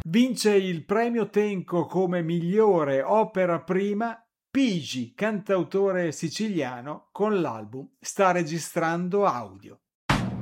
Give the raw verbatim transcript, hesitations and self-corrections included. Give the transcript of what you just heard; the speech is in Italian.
Vince il premio Tenco come migliore opera prima Pigi, cantautore siciliano, con l'album Sta registrando audio.